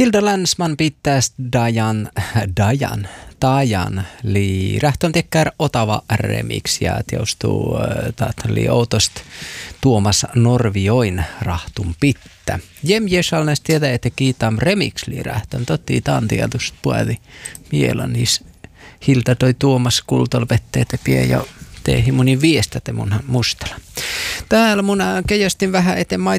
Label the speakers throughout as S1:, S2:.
S1: Hilda Länsman pitäisi Dajan li rähtön tekkär Otava remix ja teostuu li outost Tuomas Norvioin rahtun pittä. Jem jesalnes tietää, että kiitam remix li rähtön. Totti taan tietysti puhati mielan, niis Hilda toi Tuomas kultolvetteet pie jo tehi munin viestate mun mustala. Täällä mun kejastin vähän eteenpäin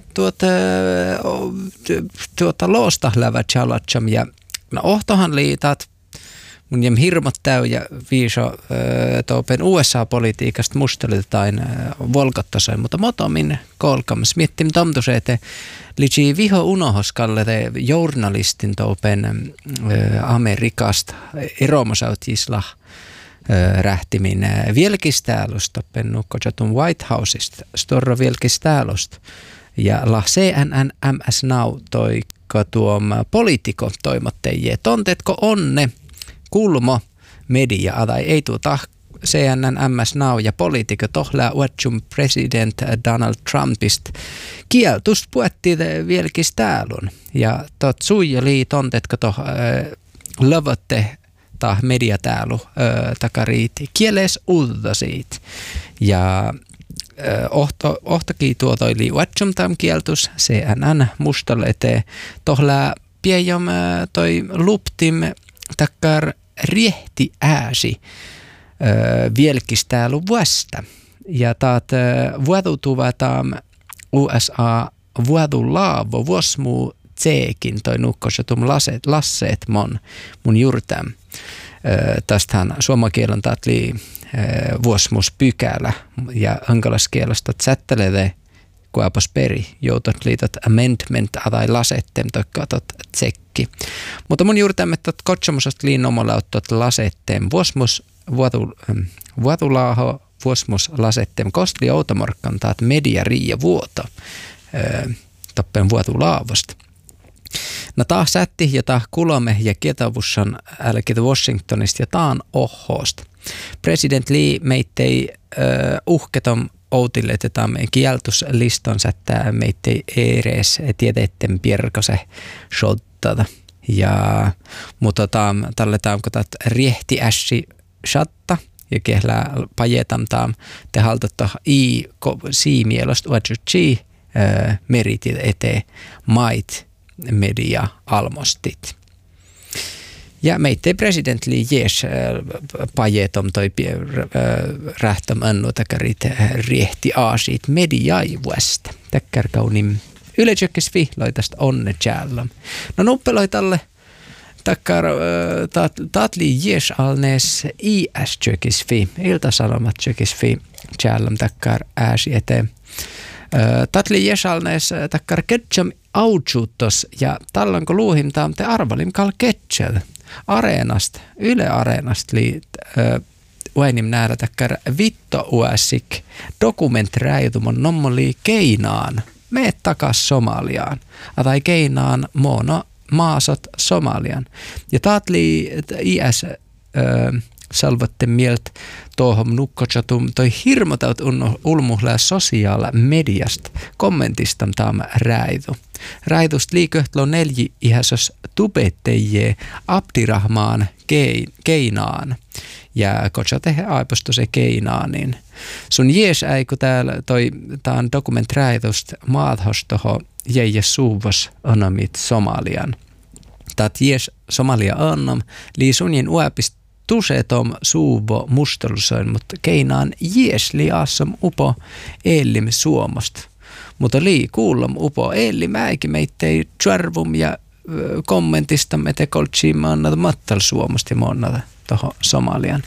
S1: tuota loosta lävä chalatsam ja no ohtohan liitat mun jem hirmot täy ja viiso topen USA-politiikasta mustaletain volkottasoin, mutta motomin kolkams miettim tomtuse, että liitsi viho unohoskalle te journalistin topen Amerikasta eromosautjisla rähtimin vielkistäälusta pennukkočatun White Houseista storro vielkistäälusta ja la CNN MS Now toikko tuom poliitiko toimottajie tontetko onne kulmo media tai ei tuota CNN MS Now ja poliitiko tohlää uatsum president Donald Trumpista kieltust puetti vielkistäälun ja tot suijali tontetko toh lavotte mediatäälu takariiti kieles ulta siitä. Ja ohtoki tuotoi liuatsum tam kieltus CNN mustalle eteen tohlää piejom toi luptim takkar riehti ääsi vielkistäälu vuosta. Ja taat vuotutuva tam USA vuodulaavo vuosmuu tseekin toi nukkosatum lasseet mun jurtam. Tästähän suomakielen tatli vuosmuspykälä ja ankalaskielestä tsättelede kuapos peri joutot liitot amendment tai lasettem tokkatot tsekki. Mutta mun juurtamme tot kotsomusast liinnomalla ottot lasettem vuotulaaho vuosmus lasettem kostli outomorkkan taat media riia vuoto toppen vuotulaavosta. No taas sätti ja taas kulome ja kietavussan älkitä Washingtonista ja taan ohosta. President Lee meittei uhketom outille, että tämä kieltusliston sättää meittei eres tieteitten pierkose shottada. Ja mutta tälle kun riehti ässi shatta ja kehlää pajetam te haltatta siimielosta uatsuchi meritit eteen mait media almostit. Ja meittei presidentli jees pajetom toi rähtäm annu takarit riehti aasit mediaivuesta. Täkkär kaunim yleisökkis vihloitasta onne tjällam. No nuppeloi talle takkar tatli jees alnees IS-tjökis fi, iltasalomat tjökis fi tjällam takkar ääsi eteen. Tatli jees alnees takkar ketjam autsuuttos ja tallanko luuhim te arvalim kal ketsel areenast, Yle Areenast liit uenim nähdä takkar vitto uäsik dokumenttiräjutumon nommoli Keinaan, meet takas Somaliaan, tai Keinaan mono maasot Somalian. Ja taatli IS salvotte mieltä tuohon nukkochatum toi hirmotaut ulmuhlää sosiaala mediasta kommentistam taama räidu. Räidust liiköhtlo 4 ihasos tubetteje Abdirahmaan Keinaan. Ja kotsa tehe aipostu se Keinaanin. Sun jees äiku täällä toi taan dokumenträidust maathostoho jäi suuvos onomit Somalian. Taat jees Somalia annam lii sunjen uäpist tusetom suuvo mustelusoin, mutta Keinaan jeesli aasom upo eellim Suomosta. Mutta lii kuullom upo eellim äikin meittei tjärvum ja kommentista me tekoltsiin maannata mattal Suomosta ja maannata tohon Somalian.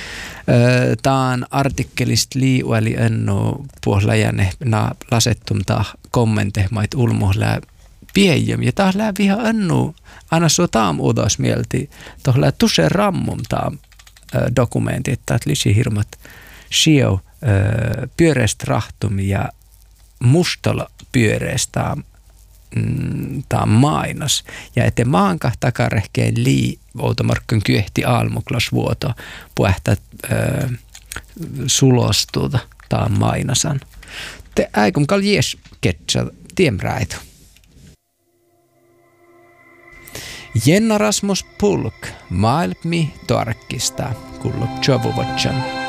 S1: Taan artikkelist liueli ennu puohlajane na lasettum taa kommentehmait ulmuhlää piejum ja taas lää viha ennu aina sua taam udos mielti tohlää tuse rammum taam dokumentit, että lisi hirmat sieu pyöreästä rahtum ja mustalla pyöreästä taam mainos. Ja ette maanka takarehkeen lii outomarkkun kyehti aalmuklas vuoto puhta sulostuuta taam mainosan. Te äikum kal jees ketsa tiemräitu.
S2: Jenna Rasmus Pulk, maailmi tarkistaa, kulluk Jovovotjan.